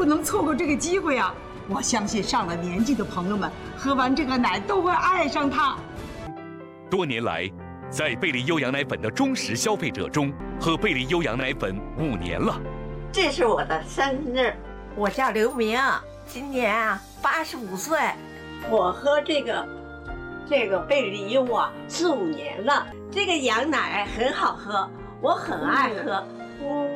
能错过这个机会啊！我相信上了年纪的朋友们喝完这个奶都会爱上它。 多年来，在贝利优羊奶粉的忠实消费者中，喝贝利优羊奶粉5年了。 这是我的生日， 我叫刘明，今年85岁。 我喝这个贝利优4、5年了，这个羊奶很好喝，我很爱喝。